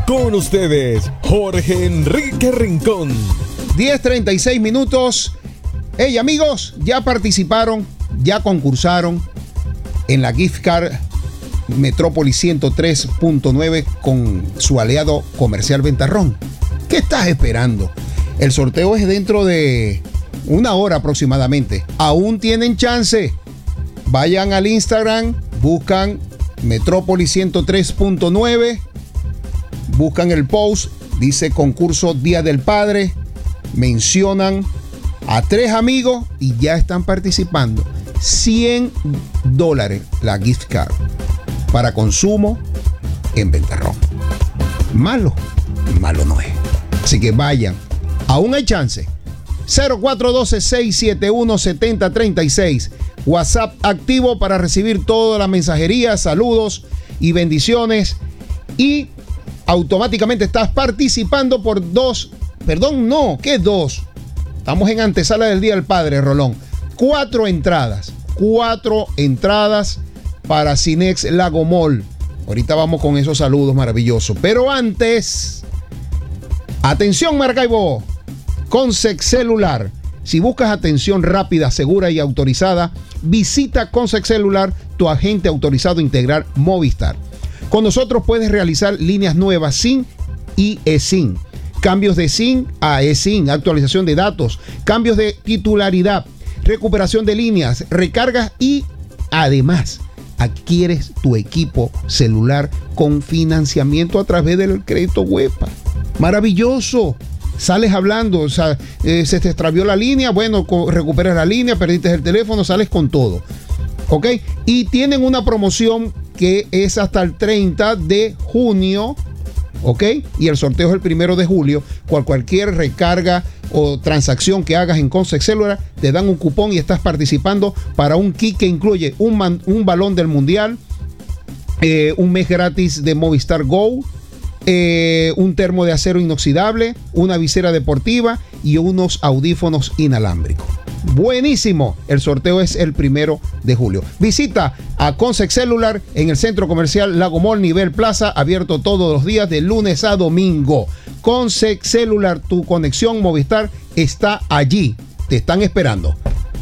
Con ustedes, Jorge Enrique Rincón. 10:36 minutos. Hey amigos, ya participaron, ya concursaron en la gift card Metrópolis 103.9 con su aliado comercial Ventarrón. ¿Qué estás esperando? El sorteo es dentro de una hora aproximadamente. Aún tienen chance. Vayan al Instagram, buscan Metrópolis 103.9, buscan el post, dice concurso Día del Padre, mencionan a 3 amigos y ya están participando. $100 la gift card para consumo en Ventarrón. Malo no es. Así que vayan, aún hay chance. 0412-671-7036. WhatsApp activo para recibir toda la mensajería, saludos y bendiciones. Y automáticamente estás participando por 2. Perdón, no, ¿qué 2? Estamos en antesala del Día del Padre, Rolón. 4 entradas. 4 entradas para Cinex Lago Mall. Ahorita vamos con esos saludos maravillosos. Pero antes, atención Maracaibo, Consex Celular. Si buscas atención rápida, segura y autorizada, visita Consex Celular, tu agente autorizado integral Movistar. Con nosotros puedes realizar líneas nuevas SIM y eSIM, cambios de SIM a eSIM, actualización de datos, cambios de titularidad, recuperación de líneas, recargas y además adquieres tu equipo celular con financiamiento a través del crédito Huepa. Maravilloso. Sales hablando, o sea, se te extravió la línea, bueno, recuperas la línea, perdiste el teléfono, sales con todo. ¿Ok? Y tienen una promoción que es hasta el 30 de junio. ¿Ok? Y el sorteo es el 1 de julio. Cualquier recarga o transacción que hagas en Consex Celular, te dan un cupón y estás participando para un kit que incluye un balón del Mundial, un mes gratis de Movistar Go, un termo de acero inoxidable, una visera deportiva y unos audífonos inalámbricos. Buenísimo. El sorteo es el 1 de julio. Visita a Consex Celular en el Centro Comercial Lago Mall, nivel Plaza, abierto todos los días de lunes a domingo. Consex Celular, tu conexión Movistar está allí. Te están esperando.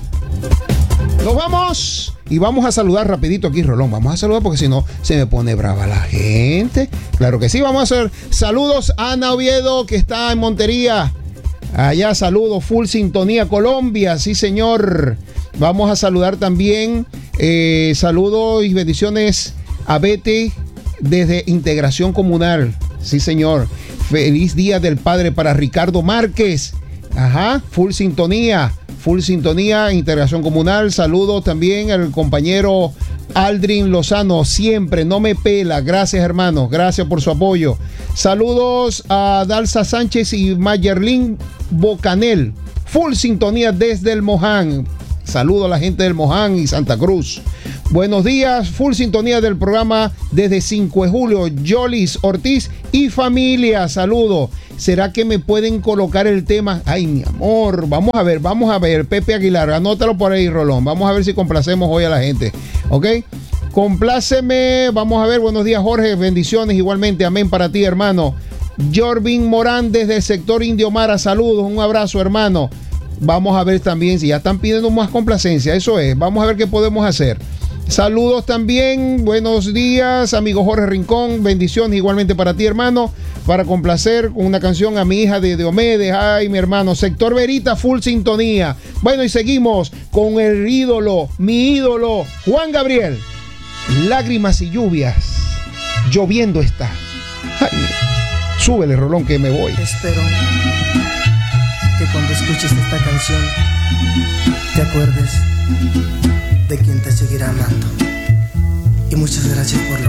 Nos vamos y vamos a saludar rapidito aquí, Rolón. Vamos a saludar porque si no se me pone brava la gente. Claro que sí, vamos a hacer saludos a Ana Oviedo, que está en Montería. Allá saludos, full sintonía Colombia, sí señor. Vamos a saludar también, saludos y bendiciones a Betty desde Integración Comunal, sí señor. Feliz Día del Padre para Ricardo Márquez. Ajá, full sintonía, Integración Comunal. Saludos también al compañero Aldrin Lozano, siempre no me pela. Gracias hermano, gracias por su apoyo. Saludos a Dalsa Sánchez y Mayerlin Bocanel, full sintonía desde el Moján. Saludo a la gente del Moján y Santa Cruz. Buenos días, full sintonía del programa desde 5 de julio. Yolis Ortiz y familia, saludo. ¿Será que me pueden colocar el tema? Ay, mi amor, vamos a ver. Pepe Aguilar, anótalo por ahí, Rolón. Vamos a ver si complacemos hoy a la gente. ¿Ok? Compláceme, vamos a ver. Buenos días, Jorge, bendiciones igualmente, amén para ti, hermano. Jorvin Morán desde el sector Indio Mara, saludos, un abrazo, hermano. Vamos a ver también si ya están pidiendo más complacencia, eso es, vamos a ver qué podemos hacer. Saludos también, buenos días, amigo Jorge Rincón, bendiciones igualmente para ti, hermano, para complacer con una canción a mi hija de Diomedes, ay, mi hermano, sector Verita, full sintonía. Bueno, y seguimos con el ídolo, mi ídolo, Juan Gabriel. Lágrimas y lluvias, lloviendo está. Ay, súbele, Rolón, que me voy. Espero que cuando escuches esta canción te acuerdes de quien te seguirá amando. Y muchas gracias por lo